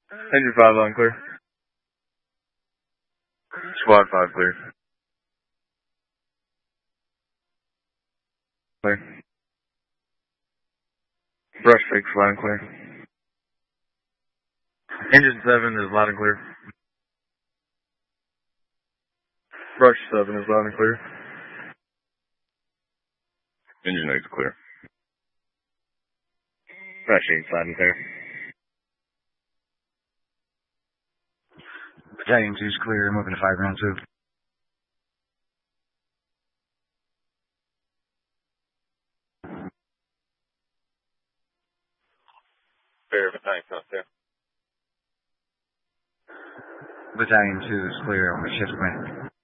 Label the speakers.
Speaker 1: Engine 5 on clear. Squad 5 clear. Clear. Brush 6 loud and clear. Engine 7 is loud and clear. Brush 7 is loud and clear. Engine 8 is clear. Brush 8 is loud and clear.
Speaker 2: Battalion 2 is clear, moving to 5 round 2.
Speaker 1: Clear, Battalion 2 clear.
Speaker 2: Battalion 2 is clear on the shift plan.